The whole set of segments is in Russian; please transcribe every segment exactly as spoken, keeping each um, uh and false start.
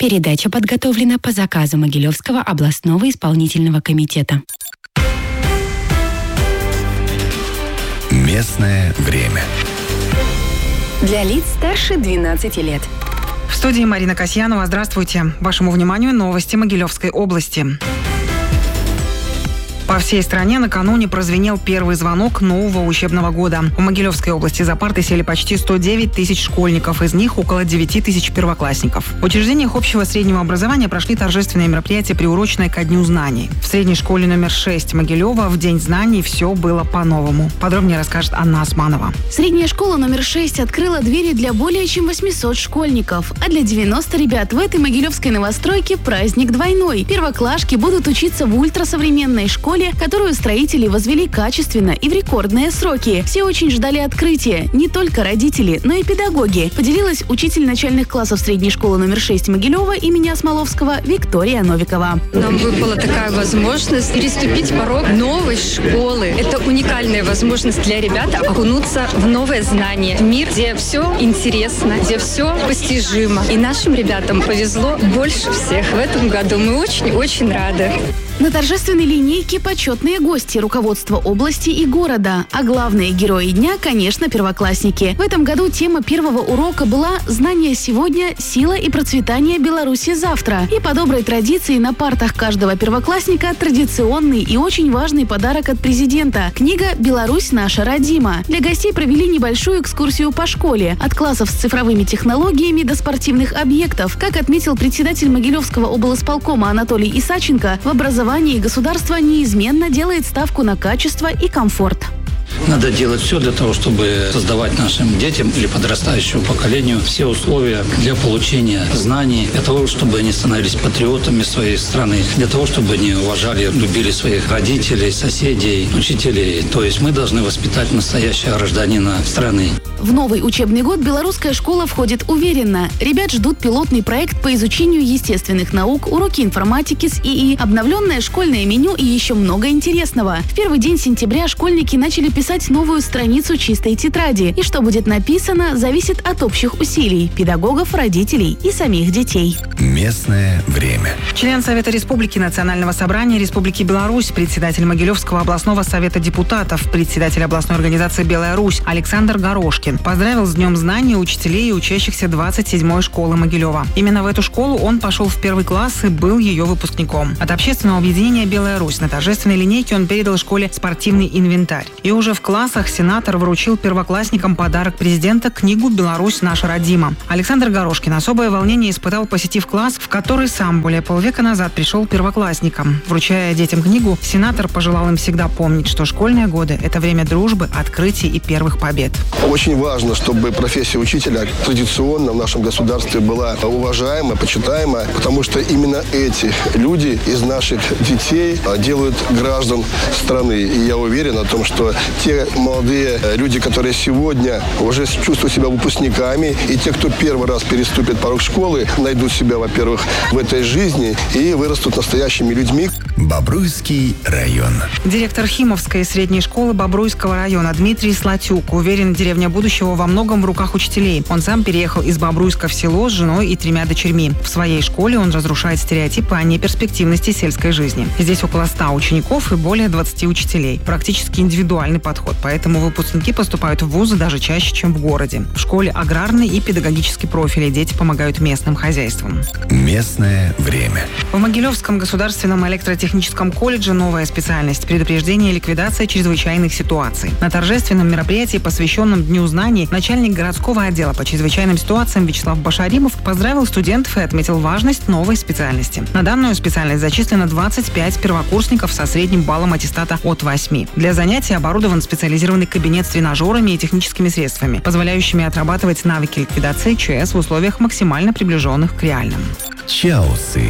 Передача подготовлена по заказу Могилевского областного исполнительного комитета. Местное время. Для лиц старше двенадцати лет. В студии Марина Касьянова. Здравствуйте. Вашему вниманию новости Могилевской области. По всей стране накануне прозвенел первый звонок нового учебного года. В Могилевской области за парты сели почти сто девять тысяч школьников, из них около девять тысяч первоклассников. В учреждениях общего среднего образования прошли торжественные мероприятия, приуроченные ко Дню знаний. В средней школе номер шесть Могилева в День знаний все было по-новому. Подробнее расскажет Анна Османова. Средняя школа номер шесть открыла двери для более чем восьмисот школьников. А для девяноста ребят в этой могилевской новостройке праздник двойной. Первоклашки будут учиться в ультрасовременной школе, которую строители возвели качественно и в рекордные сроки. Все очень ждали открытия. Не только родители, но и педагоги. Поделилась учитель начальных классов средней школы номер шесть Могилева имени Осмоловского Виктория Новикова. Нам выпала такая возможность переступить порог новой школы. Это уникальная возможность для ребят окунуться в новое знание. В мир, где все интересно, где все постижимо. И нашим ребятам повезло больше всех в этом году. Мы очень-очень рады. На торжественной линейке почетные гости, руководство области и города. А главные герои дня, конечно, первоклассники. В этом году тема первого урока была «Знания сегодня, сила и процветание Беларуси завтра». И по доброй традиции на партах каждого первоклассника традиционный и очень важный подарок от президента – книга «Беларусь наша родима». Для гостей провели небольшую экскурсию по школе. От классов с цифровыми технологиями до спортивных объектов. Как отметил председатель Могилевского облсполкома Анатолий Исаченко, в образовании государство неизменно делает ставку на качество и комфорт. Надо делать все для того, чтобы создавать нашим детям или подрастающему поколению все условия для получения знаний, для того, чтобы они становились патриотами своей страны, для того, чтобы они уважали, любили своих родителей, соседей, учителей. То есть мы должны воспитать настоящего гражданина страны. В новый учебный год белорусская школа входит уверенно. Ребят ждут пилотный проект по изучению естественных наук, уроки информатики с ИИ, обновленное школьное меню и еще много интересного. В первый день сентября школьники начали писать новую страницу чистой тетради. И что будет написано, зависит от общих усилий педагогов, родителей и самих детей. Местное время. Член Совета Республики Национального собрания Республики Беларусь, председатель Могилевского областного совета депутатов, председатель областной организации «Белая Русь» Александр Горошкин поздравил с Днем знаний учителей и учащихся двадцать седьмой школы Могилева. Именно в эту школу он пошел в первый класс и был ее выпускником. От общественного объединения «Белая Русь» на торжественной линейке он передал школе спортивный инвентарь. И уже в классах сенатор вручил первоклассникам подарок президента – книгу «Беларусь наша родима». Александр Горошкин особое волнение испытал, посетив класс, в который сам более полвека назад пришел первоклассником. Вручая детям книгу, сенатор пожелал им всегда помнить, что школьные годы – это время дружбы, открытий и первых побед. Очень важно, чтобы профессия учителя традиционно в нашем государстве была уважаема, почитаема, потому что именно эти люди из наших детей делают граждан страны. И я уверен о том, что те молодые люди, которые сегодня уже чувствуют себя выпускниками, и те, кто первый раз переступит порог школы, найдут себя, во-первых, в этой жизни и вырастут настоящими людьми. Бобруйский район. Директор Химовской средней школы Бобруйского района Дмитрий Слатюк уверен, деревня будущего во многом в руках учителей. Он сам переехал из Бобруйска в село с женой и тремя дочерьми. В своей школе он разрушает стереотипы о неперспективности сельской жизни. Здесь около ста учеников и более двадцати учителей. Практически индивидуальный подход, поэтому выпускники поступают в вузы даже чаще, чем в городе. В школе аграрный и педагогический профили, дети помогают местным хозяйствам. Местное время. В Могилевском государственном электротехническом колледже новая специальность – предупреждение и ликвидация чрезвычайных ситуаций. На торжественном мероприятии, посвященном Дню знаний, начальник городского отдела по чрезвычайным ситуациям Вячеслав Башаримов поздравил студентов и отметил важность новой специальности. На данную специальность зачислено двадцать пять первокурсников со средним баллом аттестата от восьми. Для занятий оборудован специализированный кабинет с тренажерами и техническими средствами, позволяющими отрабатывать навыки ликвидации ЧС в условиях максимально приближенных к реальным. Чаусы.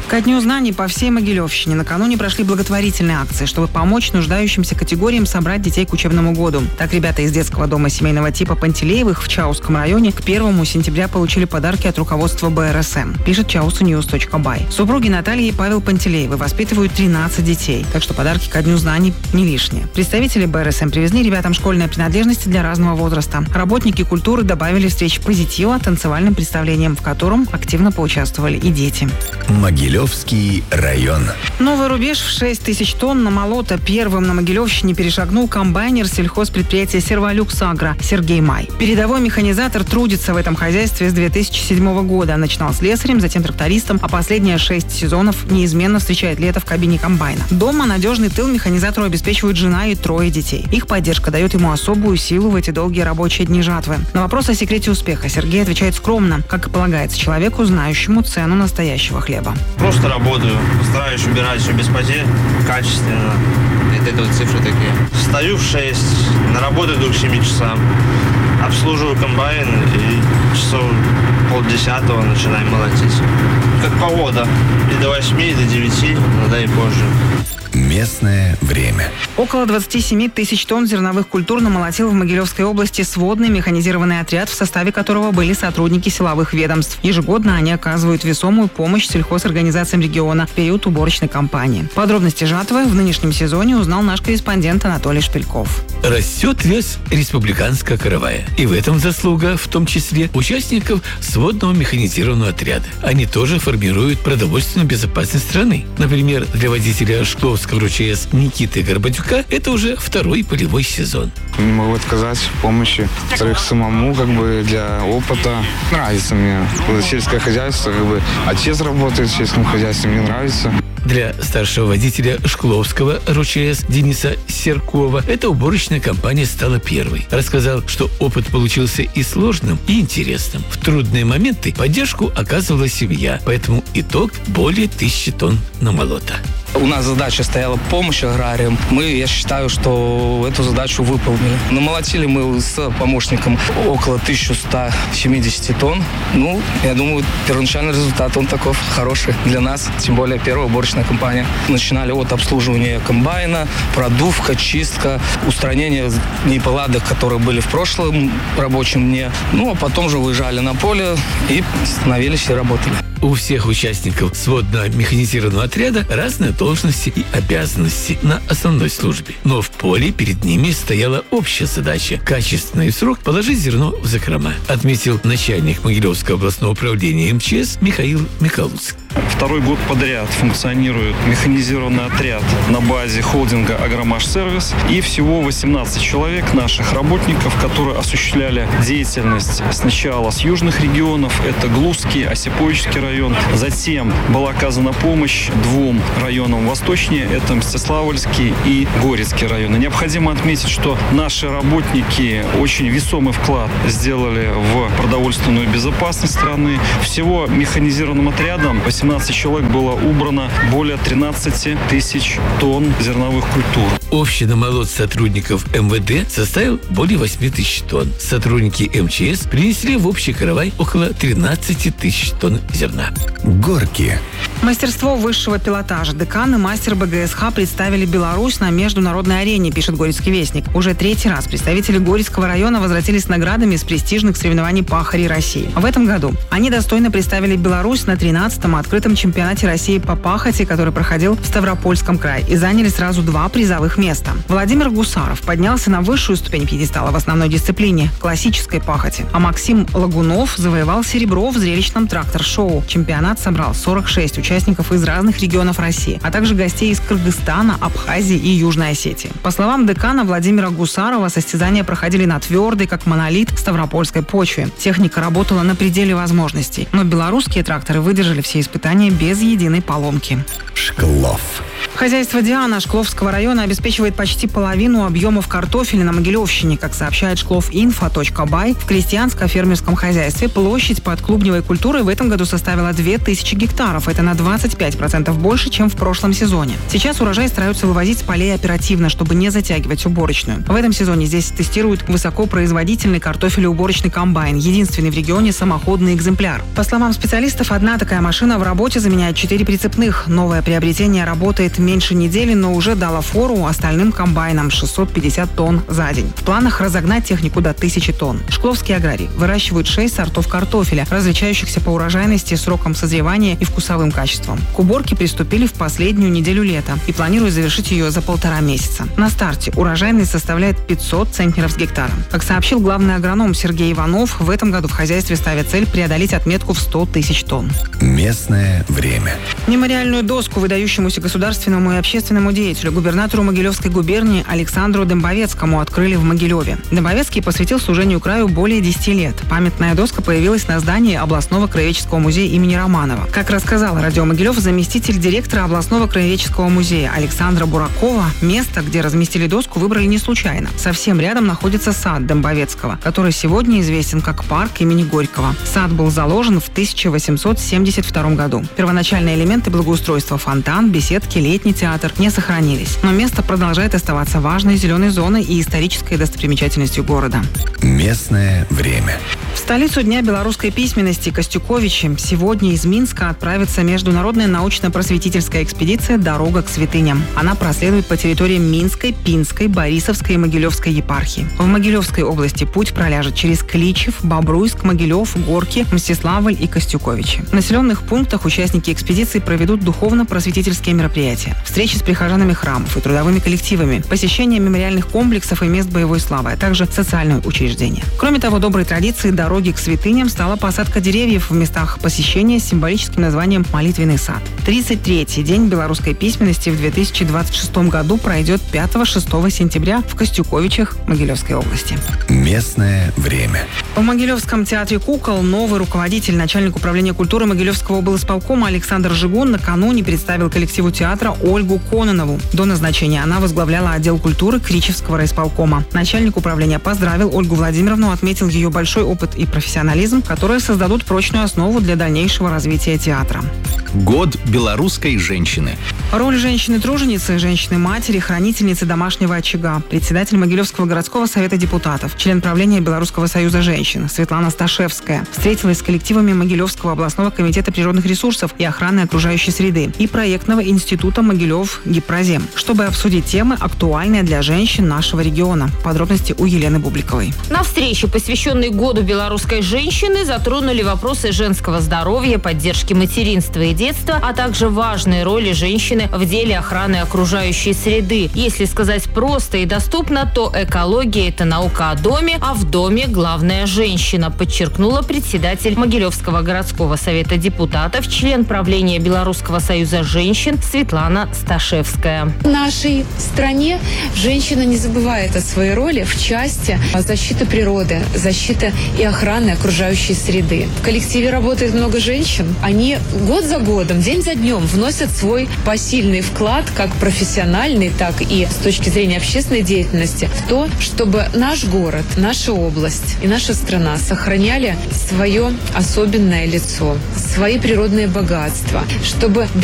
Ко Дню знаний по всей Могилевщине накануне прошли благотворительные акции, чтобы помочь нуждающимся категориям собрать детей к учебному году. Так, ребята из детского дома семейного типа Пантелеевых в Чаусском районе к первому сентября получили подарки от руководства бэ эр эс эм, пишет чаусуньюз точка бай. Супруги Наталья и Павел Пантелеевы воспитывают тринадцать детей, так что подарки ко Дню знаний не лишние. Представители бэ эр эс эм привезли ребятам школьные принадлежности для разного возраста. Работники культуры добавили встреч позитива танцевальным представлением, в котором активно поучаствовали и дети. Могилевский район. Новый рубеж в шесть тысяч тонн намолота первым на Могилевщине перешагнул комбайнер сельхозпредприятия «Серволюкс Агро» Сергей Май. Передовой механизатор трудится в этом хозяйстве с две тысячи седьмого года. Начинал слесарем, затем трактористом, а последние шесть сезонов неизменно встречает лето в кабине комбайна. Дома надежный тыл механизатору обеспечивают жена и трое детей. Их поддержка дает ему особую силу в эти долгие рабочие дни жатвы. На вопрос о секрете успеха Сергей отвечает скромно, как и полагается человеку, знающему цену настоящего хлеба. Просто работаю, стараюсь убирать все без потерь, качественно. Это вот цифры такие. Встаю в шесть, на работу иду к семи часам, обслуживаю комбайн и часов полдесятого начинаем молотить. Как погода, и до восьми, и до девяти, иногда и позже. Местное время. Около двадцати семи тысяч тонн зерновых культур намолотил в Могилевской области сводный механизированный отряд, в составе которого были сотрудники силовых ведомств. Ежегодно они оказывают весомую помощь сельхозорганизациям региона в период уборочной кампании. Подробности жатвы в нынешнем сезоне узнал наш корреспондент Анатолий Шпильков. Растет вес республиканская каравая. И в этом заслуга, в том числе, участников сводного механизированного отряда. Они тоже формируют продовольственную безопасность страны. Например, для водителя Шкловского РУЧС Никиты Горбатюка это уже второй полевой сезон. Не могу отказать в помощи. Во-вторых, самому, как бы, для опыта. Нравится мне сельское хозяйство, как бы, отец работает в сельском хозяйстве, мне нравится. Для старшего водителя Шкловского РУЧС Дениса Серкова эта уборочная кампания стала первой. Рассказал, что опыт получился и сложным, и интересным. В трудные моменты поддержку оказывала семья, поэтому итог более тысячи тонн намолота. У нас задача стояла помощь аграриям. Мы, я считаю, что эту задачу выполнили. Намолотили мы с помощником около тысяча сто семьдесят тонн. Ну, я думаю, первоначальный результат, он такой хороший для нас. Тем более первая уборочная кампания. Начинали от обслуживания комбайна, продувка, чистка, устранение неполадок, которые были в прошлом рабочем дне. Ну, а потом же выезжали на поле и становились и работали. У всех участников сводного механизированного отряда разные должности и обязанности на основной службе. Но в поле перед ними стояла общая задача – качественно и в срок положить зерно в закрома, отметил начальник Могилевского областного управления эм че эс Михаил Михалуцкий. Второй год подряд функционирует механизированный отряд на базе холдинга «Агромашсервис». И всего восемнадцать человек наших работников, которые осуществляли деятельность сначала с южных регионов, это Глузский, Осиповичский район. Затем была оказана помощь двум районам восточнее, это Мстиславльский и Горецкий районы. Необходимо отметить, что наши работники очень весомый вклад сделали в продовольственную безопасность страны. Всего механизированным отрядом восемнадцать человек было убрано более тринадцати тысяч тонн зерновых культур. Общий намолот сотрудников эм вэ дэ составил более восьми тысяч тонн. Сотрудники эм че эс принесли в общий каравай около тринадцати тысяч тонн зерна. Горки. Мастерство высшего пилотажа. Декан и мастер бэ гэ эс ха представили Беларусь на международной арене, пишет Горецкий вестник. Уже третий раз представители Горецкого района возвратились с наградами с престижных соревнований пахарей России. В этом году они достойно представили Беларусь на тринадцатом открытом чемпионате России по пахоте, который проходил в Ставропольском крае, и заняли сразу два призовых места. Владимир Гусаров поднялся на высшую ступень пьедестала в основной дисциплине – классической пахоте, а Максим Лагунов завоевал серебро в зрелищном трактор-шоу. Чемпионат собрал сорок шесть участников из разных регионов России, а также гостей из Кыргызстана, Абхазии и Южной Осетии. По словам декана Владимира Гусарова, состязания проходили на твердой, как монолит, ставропольской почве. Техника работала на пределе возможностей, но белорусские тракторы выдержали все испытания без единой поломки. Шклов. Хозяйство «Диана» Шкловского района обеспечивает почти половину объемов картофеля на Могилевщине. Как сообщает шкловинфо точка бай, в крестьянско-фермерском хозяйстве площадь под клубневой культурой в этом году составила две тысячи гектаров. Это на двадцать пять процентов больше, чем в прошлом сезоне. Сейчас урожай стараются вывозить с полей оперативно, чтобы не затягивать уборочную. В этом сезоне здесь тестируют высокопроизводительный картофелеуборочный комбайн, единственный в регионе самоходный экземпляр. По словам специалистов, одна такая машина в работе заменяет четыре прицепных. Новое приобретение работает меньше недели, но уже дала фору остальным комбайнам шестьсот пятьдесят тонн за день. В планах разогнать технику до тысячи тонн. Шкловские аграрии выращивают шесть сортов картофеля, различающихся по урожайности, срокам созревания и вкусовым качествам. К уборке приступили в последнюю неделю лета и планируют завершить ее за полтора месяца. На старте урожайность составляет пятьсот центнеров с гектара. Как сообщил главный агроном Сергей Иванов, в этом году в хозяйстве ставят цель преодолеть отметку в сто тысяч тонн. Местное время. Мемориальную доску выдающемуся государственному и общественному деятелю, губернатору Могилевской губернии Александру Дембовецкому открыли в Могилеве. Дембовецкий посвятил служению краю более десяти лет. Памятная доска появилась на здании областного краеведческого музея имени Романова. Как рассказал радио Могилев заместитель директора областного краеведческого музея Александра Буракова, место, где разместили доску, выбрали не случайно. Совсем рядом находится сад Дембовецкого, который сегодня известен как парк имени Горького. Сад был заложен в тысяча восемьсот семьдесят втором году. Первоначальные элементы благоустройства — фонтан, беседки, летний театр — не сохранились. Но место продолжает оставаться важной зеленой зоной и исторической достопримечательностью города. Местное время. В столицу Дня белорусской письменности Костюковичи сегодня из Минска отправится международная научно-просветительская экспедиция «Дорога к святыням». Она проследует по территории Минской, Пинской, Борисовской и Могилевской епархии. В Могилевской области путь проляжет через Кличев, Бобруйск, Могилев, Горки, Мстиславль и Костюковичи. В населенных пунктах участники экспедиции проведут духовно-просветительские мероприятия, встречи с прихожанами храмов и трудовыми коллективами, посещение мемориальных комплексов и мест боевой славы, а также социальные учреждения. Кроме того, доброй традицией дороги к святыням стала посадка деревьев в местах посещения с символическим названием «Молитвенный сад». тридцать третий день белорусской письменности в две тысячи двадцать шестом году пройдет пятого-шестого сентября в Костюковичах Могилевской области. Местное время. В Могилевском театре кукол новый руководитель, начальник управления культуры Могилевского облсполкома Александр Жигун накануне представил коллективу театра Ольгу Кононову. До назначения она возглавляла отдел культуры Кричевского райисполкома. Начальник управления поздравил Ольгу Владимировну, отметил ее большой опыт и профессионализм, которые создадут прочную основу для дальнейшего развития театра. Год белорусской женщины. Роль женщины-труженицы, женщины-матери, хранительницы домашнего очага. Председатель Могилевского городского совета депутатов, член правления Белорусского союза женщин Светлана Сташевская встретилась с коллективами Могилевского областного комитета природных ресурсов и охраны окружающей среды и проектного института Могилев Гипрозем, чтобы обсудить темы, актуальные для женщин нашего региона. Подробности у Елены Бубликовой. На встрече, посвященной Году белорусской женщины, затронули вопросы женского здоровья, поддержки материнства и детства, а также важные роли женщины в деле охраны окружающей среды. Если сказать просто и доступно, то экология – это наука о доме, а в доме главная женщина, подчеркнула председатель Могилевского городского совета депутатов, член правления Белорусского союза женщин Светлана Сташевская. В нашей стране женщина не забывает о своей роли в части защиты природы, защиты и охраны окружающей среды. В коллективе работает много женщин. Они год за годом, день за днем вносят свой посильный вклад, как профессиональный, так и с точки зрения общественной деятельности, в то, чтобы наш город, наша область и наша страна сохраняли свое особенное лицо, свои природные богатства, чтобы